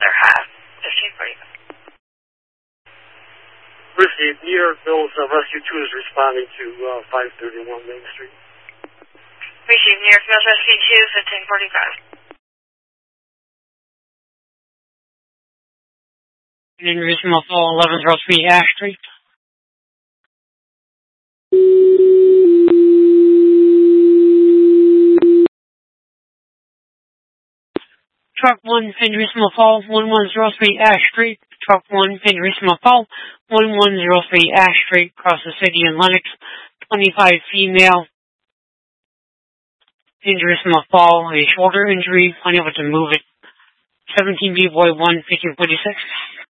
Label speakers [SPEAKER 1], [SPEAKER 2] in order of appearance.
[SPEAKER 1] officer has 1545.
[SPEAKER 2] Received. New York Mills Rescue 2 is responding to 531 Main Street.
[SPEAKER 1] Received. New York Mills Rescue 2, 1545.
[SPEAKER 3] Indian Small Fall, 1103 Ash Street. Truck 1, Henry Small Fall, 1103 Ash Street. Truck 1, Henry Small Fall, 1103 Ash Street, across the city in Lenox. 25 female. Henry Small Fall, a shoulder injury, unable to move it. 17 B-Boy 1, 1546.